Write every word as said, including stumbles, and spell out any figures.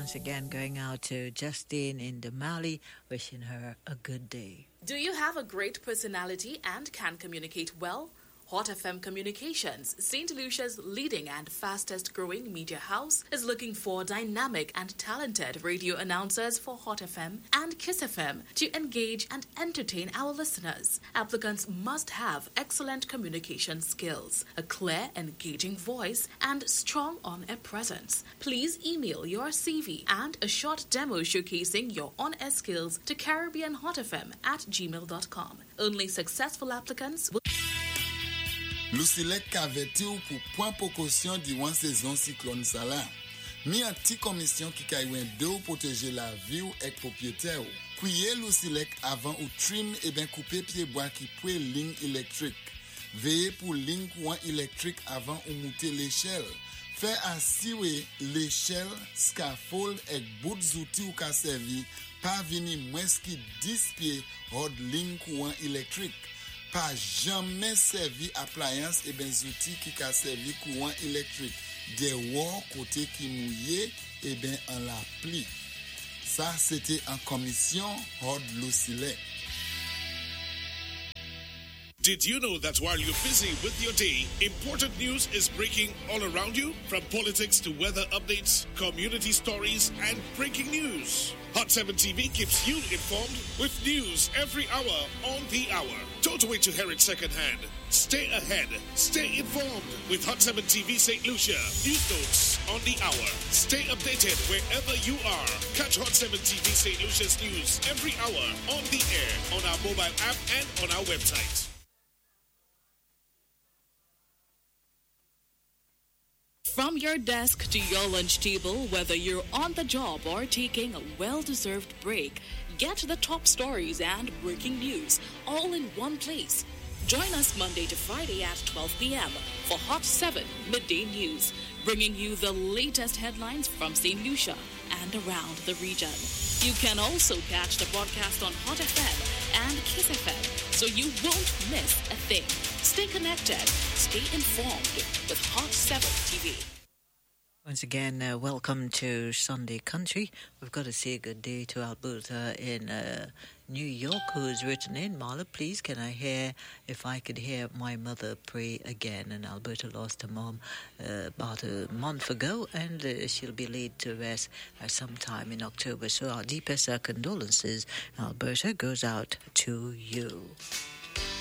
Once again, going out to Justine in Damali, wishing her a good day. Do you have a great personality and can communicate well? Hot F M Communications, Saint Lucia's leading and fastest growing media house, is looking for dynamic and talented radio announcers for Hot F M and Kiss F M to engage and entertain our listeners. Applicants must have excellent communication skills, a clear, engaging voice, and strong on-air presence. Please email your C V and a short demo showcasing your on-air skills to caribbean hot f m at gmail dot com. Only successful applicants will... Lucilec kaveti ou pour point précaution durant saison cyclone Salah. Mi un petit commission qui kaywen de ou protéger la vie ou ek propriétaire ou. Kouye Lucilec avant ou trim et ben couper pied bois qui pouet ligne électrique. Veillez pour ligne courant électrique avant ou monter l'échelle. Fait assurer l'échelle, scaffold et bout d'outil ou ka servi pas venir moins qui dix pieds hors ligne courant électrique. Pas jamais servi appliance et ben outils qui ka servi courant électrique des wall côté qui mouillé et ben en la pli. Ça c'était en commission hors Lucilec. Did you know that while you're busy with your day, important news is breaking all around you? From politics to weather updates, community stories, and breaking news. Hot seven T V keeps you informed with news every hour on the hour. Don't wait to hear it secondhand. Stay ahead. Stay informed with Hot seven T V Saint Lucia. News notes on the hour. Stay updated wherever you are. Catch Hot seven T V Saint Lucia's news every hour on the air, on our mobile app, and on our website. From your desk to your lunch table, whether you're on the job or taking a well-deserved break, get the top stories and breaking news all in one place. Join us Monday to Friday at twelve p.m. for Hot seven Midday News, bringing you the latest headlines from Saint Lucia and around the region. You can also catch the broadcast on Hot F M and Kiss F M, so you won't miss a thing. Stay connected, stay informed with Hot seven T V. Once again, uh, welcome to Sunday Country. We've got to say a good day to Alberta in uh, New York, who's written in, Marla, please, can I hear, if I could hear my mother pray again? And Alberta lost her mom uh, about a month ago, and uh, she'll be laid to rest uh, sometime in October. So our deepest uh, condolences, Alberta, goes out to you.